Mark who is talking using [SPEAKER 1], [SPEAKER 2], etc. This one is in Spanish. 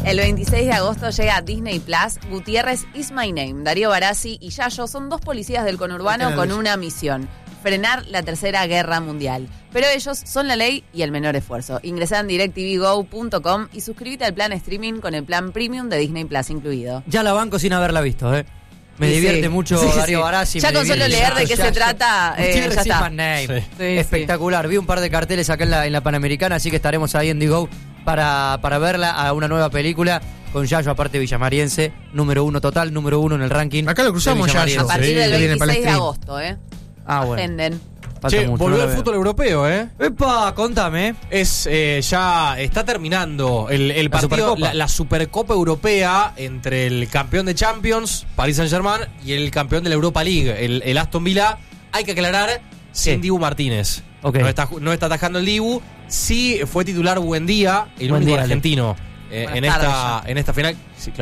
[SPEAKER 1] El 26 de agosto llega a Disney Plus Gutiérrez Is My Name. Darío Barassi y Yayo son dos policías del conurbano con una misión: frenar la Tercera Guerra Mundial. Pero ellos son la ley y el menor esfuerzo. Ingresá en directvgo.com y suscríbete al plan streaming con el plan premium de Disney Plus incluido.
[SPEAKER 2] Ya la banco sin haberla visto, Me divierte mucho Darío Barassi.
[SPEAKER 1] Ya con solo leer de qué se trata, ya está.
[SPEAKER 2] Espectacular. Vi un par de carteles acá en la Panamericana, así que estaremos ahí en Digo para verla, a una nueva película con Yayo, aparte villamariense, número 1 total, número 1 en el ranking.
[SPEAKER 3] Acá lo cruzamos, Yayo.
[SPEAKER 1] A partir del 26 de agosto,
[SPEAKER 2] bueno.
[SPEAKER 1] Agenden.
[SPEAKER 4] Volvió el fútbol europeo,
[SPEAKER 2] ¡Epa! Contame.
[SPEAKER 4] Ya está terminando el partido, la Supercopa Europea entre el campeón de Champions, Paris Saint-Germain, y el campeón de la Europa League, el Aston Villa. Hay que aclarar, sin Dibu Martínez.
[SPEAKER 2] Okay.
[SPEAKER 4] No está atajando el Dibu. Sí fue titular Buendía, el único argentino en esta final. Sí, claro.